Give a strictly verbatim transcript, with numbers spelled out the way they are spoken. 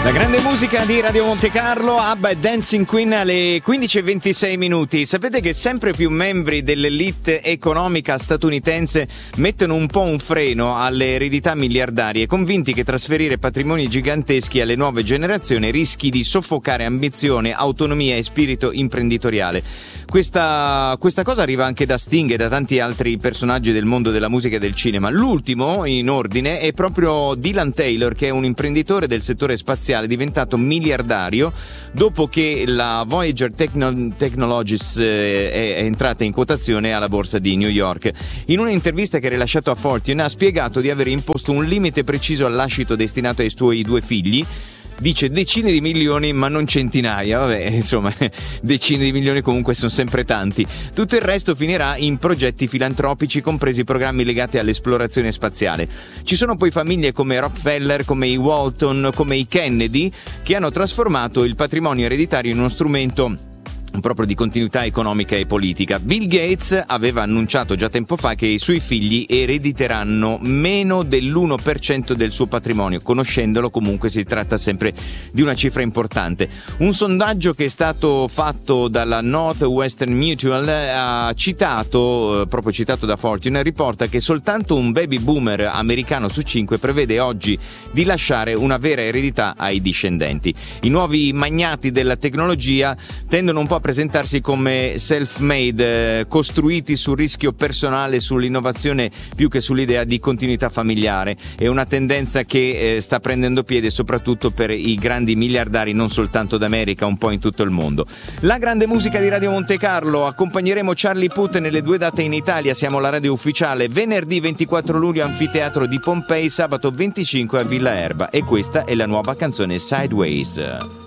La grande musica di Radio Monte Carlo, ABBA e Dancing Queen alle quindici e ventisei minuti. Sapete che sempre più membri dell'elite economica statunitense mettono un po' un freno alle eredità miliardarie, convinti che trasferire patrimoni giganteschi alle nuove generazioni rischi di soffocare ambizione, autonomia e spirito imprenditoriale. Questa, questa cosa arriva anche da Sting e da tanti altri personaggi del mondo della musica e del cinema. L'ultimo in ordine è proprio Dylan Taylor, che è un imprenditore del settore spaziale diventato miliardario dopo che la Voyager Techno- Technologies eh, è, è entrata in quotazione alla borsa di New York. In un'intervista che ha rilasciato a Fortune ha spiegato di aver imposto un limite preciso al lascito destinato ai suoi due figli. Dice decine di milioni ma non centinaia, vabbè, insomma, decine di milioni comunque sono sempre tanti. Tutto il resto finirà in progetti filantropici, compresi programmi legati all'esplorazione spaziale. Ci sono poi famiglie come Rockefeller, come i Walton, come i Kennedy, che hanno trasformato il patrimonio ereditario in uno strumento proprio di continuità economica e politica. Bill Gates aveva annunciato già tempo fa che i suoi figli erediteranno meno dell'uno per cento del suo patrimonio. Conoscendolo, comunque si tratta sempre di una cifra importante. Un sondaggio che è stato fatto dalla Northwestern Mutual ha citato, proprio citato da Fortune, riporta che soltanto un baby boomer americano su cinque prevede oggi di lasciare una vera eredità ai discendenti. I nuovi magnati della tecnologia tendono un po' a presentarsi come self-made, eh, costruiti sul rischio personale, sull'innovazione più che sull'idea di continuità familiare. È una tendenza che eh, sta prendendo piede soprattutto per i grandi miliardari, non soltanto d'America, un po' in tutto il mondo. La grande musica di Radio Monte Carlo, accompagneremo Charlie Puth nelle due date in Italia, siamo la radio ufficiale, venerdì ventiquattro luglio Anfiteatro di Pompei, sabato venticinque a Villa Erba, e questa è la nuova canzone Sideways.